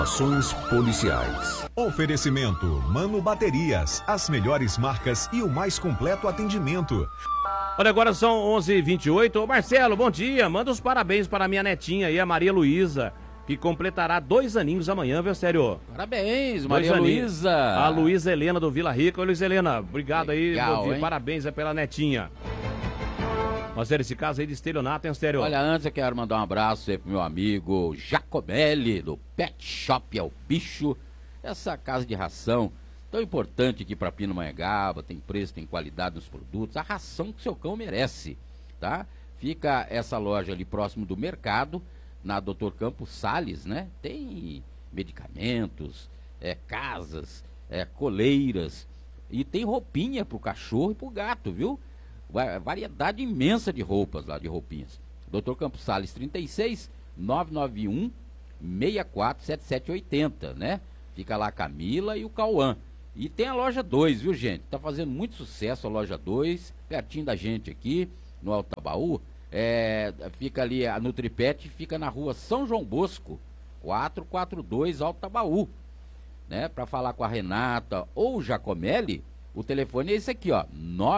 Ações policiais. Oferecimento Mano Baterias, as melhores marcas e o mais completo atendimento. Olha, agora são 11h28. Ô Marcelo, bom dia. Manda os parabéns para a minha netinha aí, a Maria Luísa, que completará 2 aninhos amanhã, viu, sério? Parabéns, Maria Luísa. A Luísa Helena do Vila Rica. Ô, Luísa Helena, obrigado. Legal, aí. Parabéns pela netinha. Mas, sério, esse caso aí de estelionato, hein, sério? Olha, antes eu quero mandar um abraço aí pro meu amigo Jacobelli, do Pet Shop É o Bicho. Essa casa de ração tão importante aqui para Pindamonhangaba, tem preço, tem qualidade nos produtos, a ração que o seu cão merece, tá? Fica essa loja ali próximo do mercado, na Dr. Campos Sales, né? Tem medicamentos, casas, coleiras, e tem roupinha pro cachorro e pro gato, viu? Variedade imensa de roupas lá, de roupinhas. Dr. Campos Sales 36 991 64 7780, né? Fica lá a Camila e o Cauã. E tem a loja 2, viu, gente? Tá fazendo muito sucesso a loja 2, pertinho da gente aqui, no Altabaú. Fica ali, a Nutripet fica na rua São João Bosco, 442 Altabaú, né? Para falar com a Renata ou o Jacomelli, o telefone é esse aqui, ó,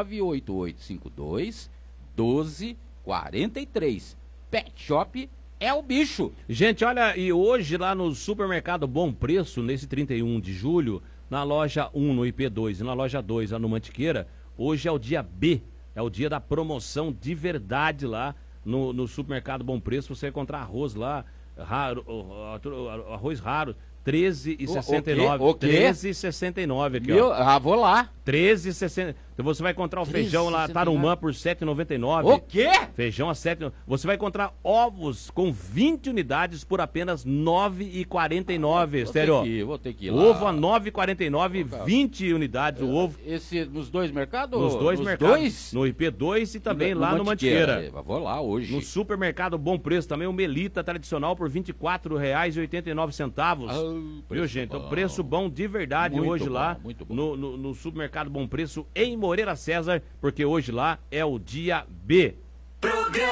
98852 1243. Pet Shop É o Bicho. Gente, olha, e hoje lá no Supermercado Bom Preço, nesse 31 de julho, na loja 1 no IP2 e na loja 2 lá no Mantiqueira, hoje é o dia B, é o dia da promoção de verdade lá no Supermercado Bom Preço. Você vai encontrar arroz lá, arroz raro, R$13,69. O quê? R$13,69 aqui, ó. Vou lá. R$13,60. Então você vai encontrar o feijão lá, Tarumã, por R$7,99. O quê? Feijão a 7. Você vai encontrar ovos com 20 unidades por apenas R$9,49. Sério, Vou ter que ir lá. Ovo a R$9,49, 20 unidades o ovo. Esse nos dois mercados? Nos dois mercados. No IP2 e também lá no Mantiqueira. Vou lá hoje. No Supermercado Bom Preço também, o Melita tradicional por R$24,89. Viu, gente? Então, preço bom de verdade muito hoje bom, lá muito bom. no Supermercado Bom Preço em Moreira César, porque hoje lá é o dia B.